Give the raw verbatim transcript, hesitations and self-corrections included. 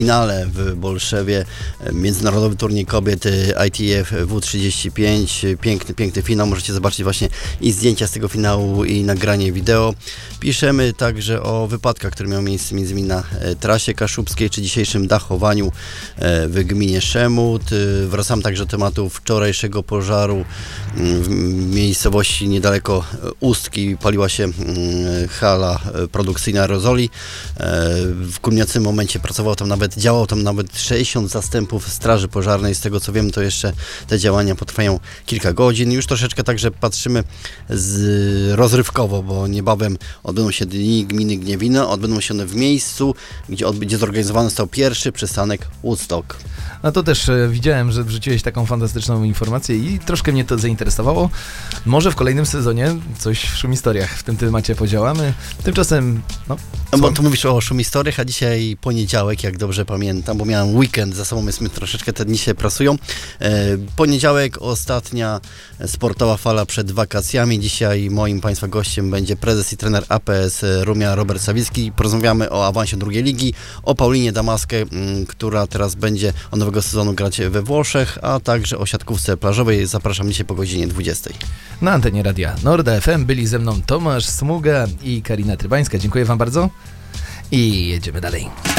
finale w Bolszewie, międzynarodowy turniej kobiet I T F W trzydzieści pięć, piękny, piękny finał, możecie zobaczyć właśnie i zdjęcia z tego finału i nagranie wideo. Piszemy także o wypadkach, które miały miejsce między innymi na trasie kaszubskiej, czy dzisiejszym dachowaniu w gminie Szemut. Wracam także do tematu wczorajszego pożaru w miejscowości niedaleko Ustki. Paliła się hala produkcyjna aerozoli. W kulminacyjnym momencie pracowało tam nawet Działało tam nawet sześćdziesiąt zastępów straży pożarnej. Z tego co wiem, to jeszcze te działania potrwają kilka godzin. Już troszeczkę także patrzymy z, rozrywkowo, bo niebawem odbędą się Dni Gminy Gniewino. Odbędą się one w miejscu, gdzie, od, gdzie zorganizowany został pierwszy przystanek Woodstock. No to też e, widziałem, że wrzuciłeś taką fantastyczną informację i troszkę mnie to zainteresowało. Może w kolejnym sezonie coś w Szumistoriach w tym temacie podziałamy. Tymczasem, no... No bo tu mówisz o Szumistoriach, a dzisiaj poniedziałek, jak dobrze pamiętam, bo miałem weekend za sobą, więc my troszeczkę te dni się prasują. E, poniedziałek, ostatnia sportowa fala przed wakacjami. Dzisiaj moim Państwa gościem będzie prezes i trener A P S Rumia Robert Sawicki. Porozmawiamy o awansie drugiej ligi, o Paulinie Damaskę, m, która teraz będzie od nowego sezonu grać we Włoszech, a także o siatkówce plażowej. Zapraszam dzisiaj po godzinie dwudziestej. Na antenie Radia Norda F M byli ze mną Tomasz Smuga i Karina Trybańska. Dziękuję Wam bardzo i jedziemy dalej.